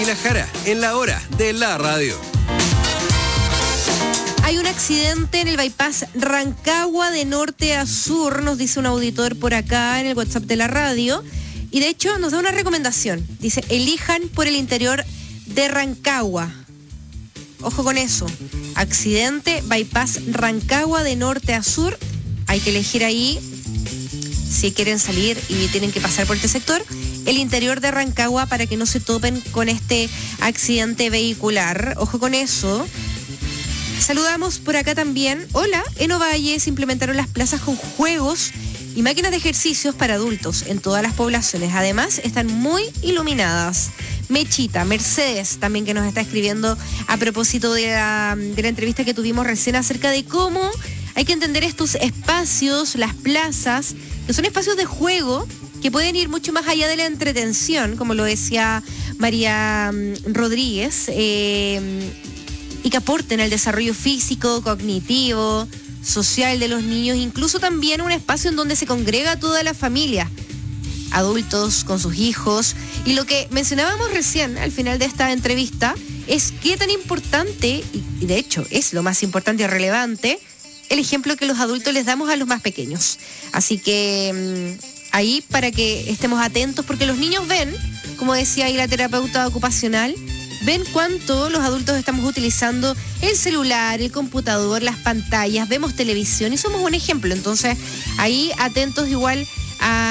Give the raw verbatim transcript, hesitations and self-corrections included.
Y la Jara, en la hora de la radio. Hay un accidente en el bypass Rancagua de norte a sur, nos dice un auditor por acá en el WhatsApp de la radio. Y de hecho nos da una recomendación. Dice, elijan por el interior de Rancagua. Ojo con eso. Accidente, bypass Rancagua de norte a sur. Hay que elegir ahí, si quieren salir y tienen que pasar por este sector, el interior de Rancagua para que no se topen con este accidente vehicular. Ojo con eso. Saludamos por acá también. Hola, en Ovalle se implementaron las plazas con juegos y máquinas de ejercicios para adultos en todas las poblaciones. Además, están muy iluminadas. Mechita, Mercedes, también que nos está escribiendo a propósito de la, de la entrevista que tuvimos recién acerca de cómo hay que entender estos espacios, las plazas, que son espacios de juego que pueden ir mucho más allá de la entretención, como lo decía María Rodríguez, eh, y que aporten al desarrollo físico, cognitivo, social de los niños, incluso también un espacio en donde se congrega toda la familia, adultos con sus hijos. Y lo que mencionábamos recién al final de esta entrevista es qué tan importante, y de hecho es lo más importante y relevante, el ejemplo que los adultos les damos a los más pequeños. Así que mmm, ahí para que estemos atentos, porque los niños ven, como decía ahí la terapeuta ocupacional, ven cuánto los adultos estamos utilizando el celular, el computador, las pantallas, vemos televisión y somos un ejemplo. Entonces ahí atentos igual a